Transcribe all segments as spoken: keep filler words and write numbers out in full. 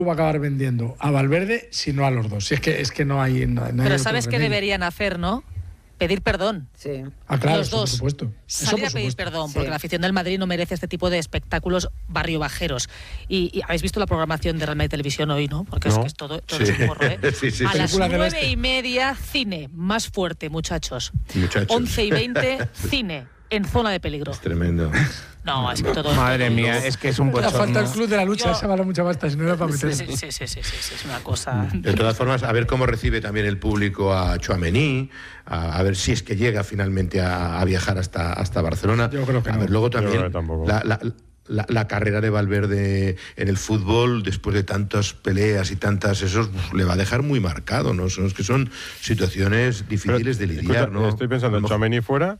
va a acabar vendiendo a Valverde, sino a los dos. Si es que es que no hay. No, no Pero hay ¿sabes qué deberían hacer, no? Pedir perdón. Sí. Ah, claro, los eso, dos. por supuesto. Salir Eso, por a pedir supuesto. perdón, porque Sí. la afición del Madrid no merece este tipo de espectáculos barrio bajeros. Y, y habéis visto la programación de Real Madrid Televisión hoy, ¿no? Porque No. es que es todo, todo Sí. es un porro, ¿eh? Sí, sí, a sí. las Película del nueve oeste. y media, cine. Más fuerte, muchachos. Muchachos. Once y veinte, cine. En zona de peligro. Es tremendo. No, es que todo... Madre todo- mía, es que es un La falta bochorno. el club de la lucha, Yo- esa vale mucha pasta, si no era para Sí, meter. sí, sí, sí, sí, sí, sí, es una cosa... De todas formas, a ver cómo recibe también el público a Tchouaméni, a, a ver si es que llega finalmente a, a viajar hasta, hasta Barcelona. Yo creo que a no. ver, luego Yo creo también que tampoco. la, la, la, la carrera de Valverde en el fútbol, después de tantas peleas y tantas esos, pues, le va a dejar muy marcado, ¿no? Son, es que son situaciones difíciles de lidiar, Escucha, ¿no? Estoy pensando A en lo mejor- Tchouaméni fuera,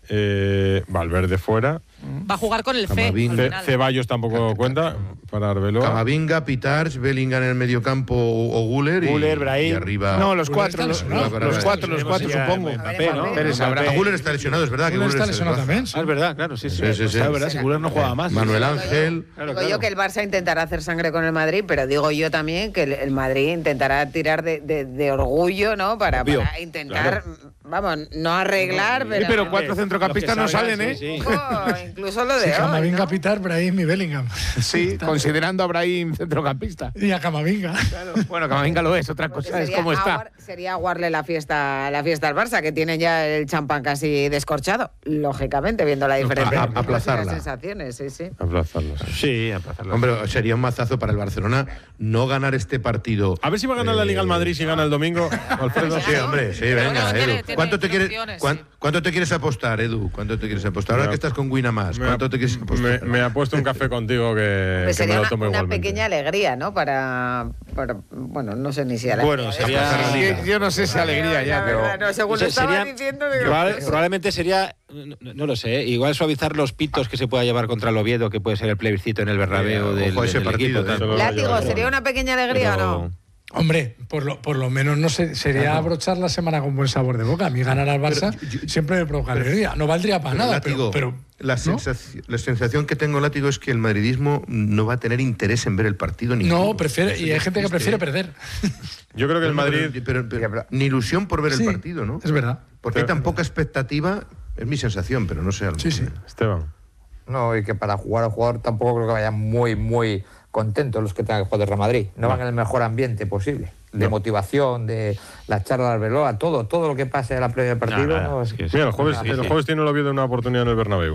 eh, Valverde fuera, Va a jugar con el C. Camavinga. al Ce- final. Ceballos tampoco cuenta para Arbeloa. Camavinga, Pitars, Bellingham en el mediocampo o, o Guller, y, Guller, y Brahim. arriba... No, los Guller cuatro, está los, lesionado. los- los cuatro, los cuatro, Ya, supongo. Mbappé, ¿no? Pérez, Ah, Mbappé. Guller está lesionado, es verdad. que Guller Guller está se lesionado baja. también, sí. Ah, es verdad, claro, sí, sí. Sí, sí, sí. Es verdad, si Guller no jugaba más. Manuel Digo Ángel... yo- Claro, digo yo claro. que el Barça intentará hacer sangre con el Madrid, pero digo yo también que el, el Madrid intentará tirar de, de- de orgullo, ¿no? Para, Obvio. para intentar, vamos, no arreglar, Sí, pero, pero cuatro centrocampistas no Los que salgan, salen, ¿eh? sí, sí. Ojo, incluso lo de Sí, hoy, Camavinga, ¿no? Pitar, Brahim y Bellingham. Sí, considerando a Brahim centrocampista. Y a Camavinga. Claro. Bueno, Camavinga lo es, otra Porque cosa es sería cómo está. aguar- sería aguarle la fiesta, la fiesta al Barça, que tiene ya el champán casi descorchado, lógicamente, viendo la diferencia. A- entre aplazarla. las sensaciones, sí, sí. Aplazarlos. Sí, aplazarlo. Hombre, sería un mazazo para el Barcelona no ganar este partido. A ver si va a ganar la Liga al Madrid si gana el domingo, Alfredo. Sí, hombre, sí, venga, Bueno, tiene- Edu. tiene ¿Cuánto te, quieres, opciones, cuán- sí. ¿Cuánto te quieres apostar, Edu? ¿Cuánto te quieres apostar? Ahora Me- que estás con Winamax, Me, ¿cuánto te quieres me, apostar? me ha puesto un café contigo que, Hombre, que me sería lo una, tomo una igualmente. pequeña alegría, ¿no? Para, para- bueno, no sé ni si alegría. Bueno, sería- Sí, yo- yo no sé si alegría ya, La pero... verdad, no, según O sea, lo estaba sería- diciendo, digo, Probable- no sé. probablemente sería, no, no lo sé, ¿eh? Igual suavizar los pitos que se pueda llevar contra el Oviedo, que puede ser el plebiscito en el Bernabéu Eh, del, ojo a ese del partido, equipo. eh. tal. Lo- Látigo, ¿sería una pequeña alegría Pero- o no? Hombre, por lo, por lo menos no sé, sería abrochar la semana con buen sabor de boca. A mí ganar al Barça Pero yo- yo- siempre me provoca alegría. No valdría para Pero, nada, Látigo, pero, pero la, ¿no? sensación, la sensación que tengo, Látigo, es que el madridismo no va a tener interés en ver el partido ni No, prefiere, y hay gente que prefiere perder. Yo creo que el Madrid... Pero, pero- ni ilusión por ver Sí, el partido, ¿no? Es verdad. Porque hay tan poca expectativa, es mi sensación, pero no sé. a lo Sí, sí. mejor. Esteban. No, y que para jugar al jugador tampoco creo que vayan muy, muy contentos los que tengan que jugar de Real Madrid. No van en el mejor ambiente posible. De No. motivación, de la charla de Arbeloa, todo, todo lo que pase en la previa del partido. No, no, no, es que es- Mira, el jueves, Sí, el sí. jueves tiene el Oviedo una oportunidad en el Bernabéu.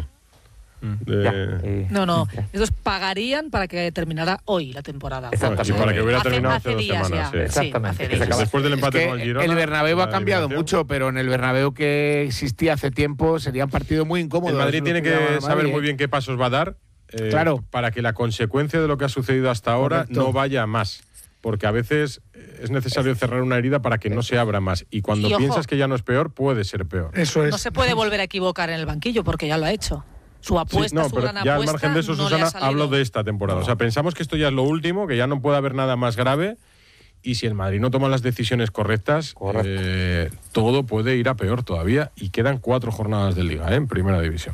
De- Ya, y- No, no. ya. Estos pagarían para que terminara hoy la temporada. Exactamente. Y para que hubiera Hace- terminado hace hace dos días semanas. ya. sí. Exactamente. hace Que se días. acaba- Después del Es empate que con el Girona. el Bernabéu ha la cambiado eliminación. mucho, pero en el Bernabéu que existía hace tiempo sería un partido muy incómodo. El Madrid Eso tiene es lo llama que el saber Madrid, muy ¿eh? bien qué pasos va a dar eh, Claro. para que la consecuencia de lo que ha sucedido hasta ahora Correcto. no vaya a más. Porque a veces eh, es necesario cerrar una herida para que no se abra más. Y cuando Y ojo. piensas que ya no es peor, puede ser peor. Eso es. No se puede volver a equivocar en el banquillo porque ya lo ha hecho. Su Sí, apuesta, no, su pero gran ya al apuesta, margen de eso, no le ha Susana, salido. hablo de esta temporada. O sea, pensamos que esto ya es lo último, que ya no puede haber nada más grave. Y si el Madrid no toma las decisiones correctas, Correcto. eh, todo puede ir a peor todavía. Y quedan cuatro jornadas de Liga, ¿eh? En Primera División.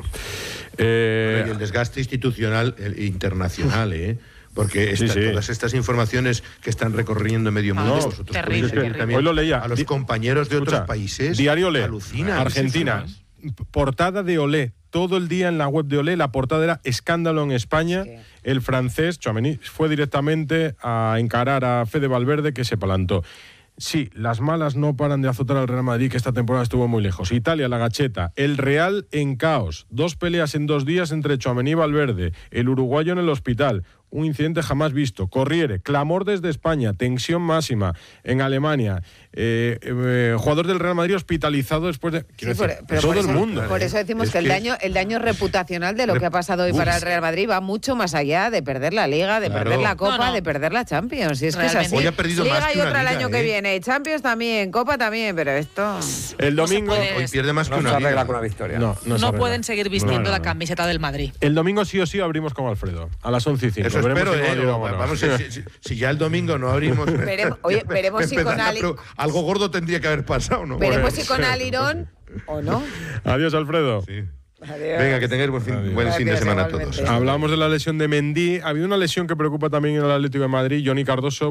Eh, Y el desgaste institucional e internacional, ¿eh? Porque Sí, esta- sí. todas estas informaciones que están recorriendo medio mundo, Ah, vosotros terrible, podéis seguir terrible. también Hoy lo leía. a los Di- compañeros de Escucha, otros países. Diario Olé, alucinan. Argentina. Portada de Olé. Todo el día en la web de Olé la portada era escándalo en España. Sí. El francés, Tchouaméni, fue directamente a encarar a Fede Valverde, que se plantó. Sí, las malas no paran de azotar al Real Madrid, que esta temporada estuvo muy lejos. Italia, la gacheta. El Real en caos. Dos peleas en dos días entre Tchouaméni y Valverde. El uruguayo en el hospital. Un incidente jamás visto. Corriere, clamor desde España, tensión máxima en Alemania. Eh, eh, jugador del Real Madrid hospitalizado después de... Quiero Sí, por- decir, pero todo por el eso, mundo. Por eso decimos Es que, el que- daño el daño reputacional de lo que ha pasado hoy Uf. para el Real Madrid va mucho más allá de perder la Liga, de Claro. perder la Copa, No, no. de perder la Champions. Y es que es Realmente. así. Hoy ha perdido Liga más que y una otra el Liga, año ¿eh? que viene. Champions también, Copa también, pero esto... El No se domingo... puede- Hoy pierde más que No se una arregla liga. con una victoria. No, no, se No arregla. pueden seguir vistiendo No, no, la no. camiseta del Madrid. El domingo sí o sí abrimos con Alfredo, a las once y cinco. Eso Veremos espero, si ¿eh? Madrid va a ganar. Vamos, si, si- si ya el domingo no abrimos... Veremos- oye, veremos si con Empezar, Ali- pero algo gordo tendría que haber pasado, ¿no? Veremos Bueno, si con Alirón o no. Adiós, Alfredo. Sí. Adiós. Venga, que tengáis buen fin, Adiós. buen fin de Gracias, semana a igualmente. todos. Hablábamos de la lesión de Mendy. Ha habido una lesión que preocupa también en el Atlético de Madrid, Johnny Cardoso.